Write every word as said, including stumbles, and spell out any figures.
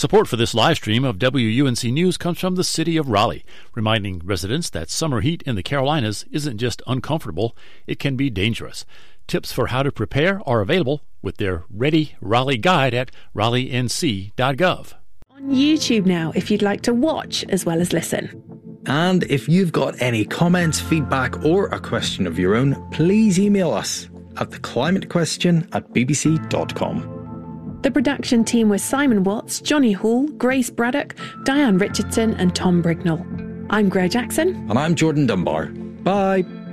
Support for this live stream of W U N C News comes from the City of Raleigh, reminding residents that summer heat in the Carolinas isn't just uncomfortable, it can be dangerous. Tips for how to prepare are available with their Ready Raleigh guide at raleigh n c dot gov. On YouTube now if you'd like to watch as well as listen. And if you've got any comments, feedback or a question of your own, please email us at theclimatequestion at b b c dot com. The production team was Simon Watts, Johnny Hall, Grace Braddock, Diane Richardson and Tom Brignall. I'm Greer Jackson. And I'm Jordan Dunbar. Bye.